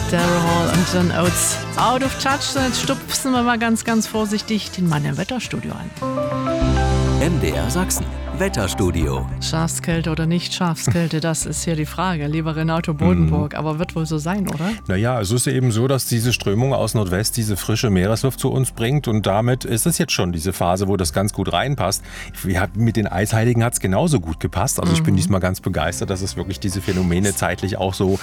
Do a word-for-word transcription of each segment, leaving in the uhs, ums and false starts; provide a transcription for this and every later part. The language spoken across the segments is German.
Daryl Hall und John Oates. Out of Touch. Jetzt stupsen wir mal ganz, ganz vorsichtig den Mann im Wetterstudio an. M D R Sachsen. Wetterstudio. Schafskälte oder nicht Schafskälte, das ist hier die Frage, lieber Renato Bodenburg. Mhm. Aber wird wohl so sein, oder? Naja, es ist eben so, dass diese Strömung aus Nordwest diese frische Meeresluft zu uns bringt und damit ist es jetzt schon diese Phase, wo das ganz gut reinpasst. Ja, mit den Eisheiligen hat es genauso gut gepasst. Also ich mhm. bin diesmal ganz begeistert, dass es wirklich diese Phänomene zeitlich auch so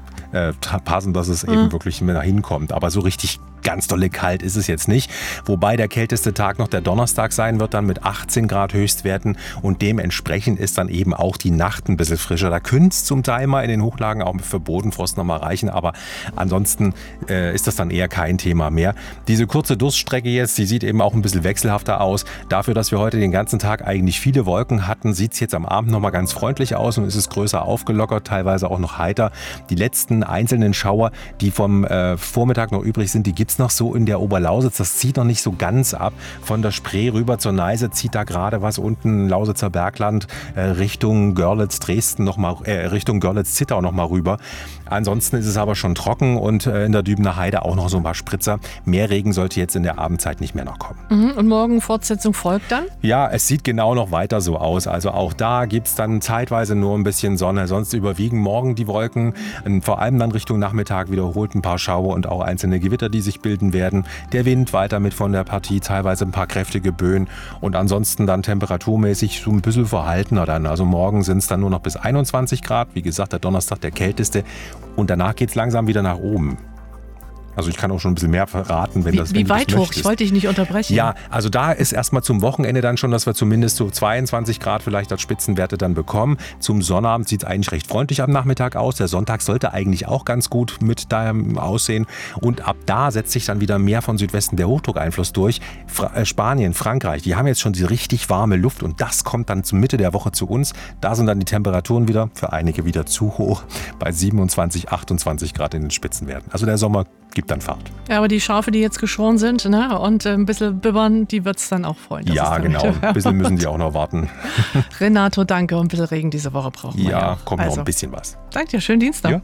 abpassen, dass es mhm. eben wirklich mehr hinkommt. Aber so richtig ganz dolle kalt ist es jetzt nicht. Wobei der kälteste Tag noch der Donnerstag sein wird, dann mit achtzehn Grad Höchstwerten. Und dementsprechend ist dann eben auch die Nacht ein bisschen frischer. Da könnte es zum Teil mal in den Hochlagen auch für Bodenfrost noch mal reichen. Aber ansonsten äh, ist das dann eher kein Thema mehr. Diese kurze Durststrecke jetzt, die sieht eben auch ein bisschen wechselhafter aus. Dafür, dass wir heute den ganzen Tag eigentlich viele Wolken hatten, sieht es jetzt am Abend noch mal ganz freundlich aus und ist es größer aufgelockert, teilweise auch noch heiter. Die letzten einzelnen Schauer, die vom äh, Vormittag noch übrig sind, die gibt es noch so in der Oberlausitz. Das zieht noch nicht so ganz ab. Von der Spree rüber zur Neiße zieht da gerade was unten Lausitzer Bergland äh, Richtung Görlitz, Dresden noch mal, äh, Richtung Görlitz-Zittau noch mal rüber. Ansonsten ist es aber schon trocken und äh, in der Dübener Heide auch noch so ein paar Spritzer. Mehr Regen sollte jetzt in der Abendzeit nicht mehr noch kommen. Mhm. Und morgen Fortsetzung folgt dann? Ja, es sieht genau noch weiter so aus. Also auch da gibt es dann zeitweise nur ein bisschen Sonne. Sonst überwiegen morgen die Wolken. Und vor allem dann Richtung Nachmittag wiederholt ein paar Schauer und auch einzelne Gewitter, die sich bilden werden. Der Wind weiter mit von der Partie, teilweise ein paar kräftige Böen. Und ansonsten dann temperaturmäßig so ein bisschen verhaltener dann. Also morgen sind es dann nur noch bis einundzwanzig Grad. Wie gesagt, der Donnerstag der kälteste. Und danach geht es langsam wieder nach oben. Also ich kann auch schon ein bisschen mehr verraten, wenn wie, das wenn Wie du weit das hoch? möchtest. Ich wollte dich nicht unterbrechen. Ja, also da ist erstmal zum Wochenende dann schon, dass wir zumindest so zweiundzwanzig Grad vielleicht als Spitzenwerte dann bekommen. Zum Sonnabend sieht es eigentlich recht freundlich am Nachmittag aus. Der Sonntag sollte eigentlich auch ganz gut mit da aussehen. Und ab da setzt sich dann wieder mehr von Südwesten der Hochdruckeinfluss durch. Fra- äh, Spanien, Frankreich, die haben jetzt schon diese richtig warme Luft und das kommt dann zur Mitte der Woche zu uns. Da sind dann die Temperaturen wieder, für einige wieder zu hoch, bei siebenundzwanzig, achtundzwanzig Grad in den Spitzenwerten. Also der Sommer gibt dann Fahrt. Ja, aber die Schafe, die jetzt geschoren sind, ne, und äh, ein bisschen bibbern, die wird es dann auch freuen. Ja, genau. Ein bisschen müssen die auch noch warten. Renato, danke. Und ein bisschen Regen diese Woche brauchen wir. Ja, ja. kommt also, noch ein bisschen was. Danke dir. Schönen Dienstag. Ja.